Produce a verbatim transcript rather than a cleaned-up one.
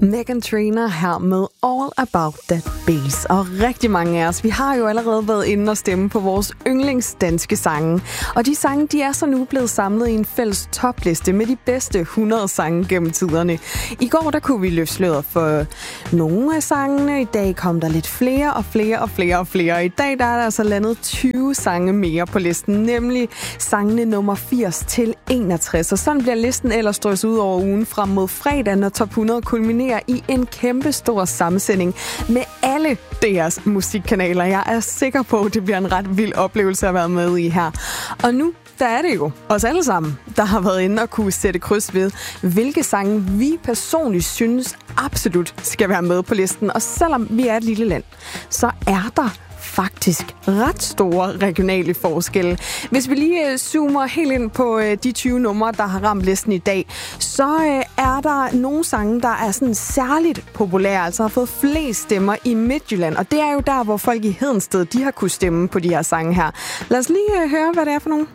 Meghan Trainor her med All About That Bass. Og rigtig mange af os, vi har jo allerede været inde og stemme på vores yndlingsdanske sange. Og de sange, de er så nu blevet samlet i en fælles topliste med de bedste hundrede sange gennem tiderne. I går, der kunne vi løfte sløret for nogle af sangene. I dag kom der lidt flere og flere og flere og flere. I dag, der er der altså landet tyve sange mere på listen, nemlig sangene nummer firs til enogtres. Og sådan bliver listen ellers drøs ud over ugen frem mod fredag, når top hundrede kulminerer i en kæmpe stor sammensætning med alle D R's musikkanaler. Jeg er sikker på, at det bliver en ret vild oplevelse at være med i her. Og nu, der er det jo os alle sammen, der har været inde og kunne sætte kryds ved, hvilke sange vi personligt synes absolut skal være med på listen. Og selvom vi er et lille land, så er der faktisk ret store regionale forskelle. Hvis vi lige zoomer helt ind på de tyve numre, der har ramt listen i dag, så er der nogle sange, der er sådan særligt populære, altså har fået flest stemmer i Midtjylland, og det er jo der, hvor folk i Hedensted, de har kunnet stemme på de her sange her. Lad os lige høre, hvad det er for nogle.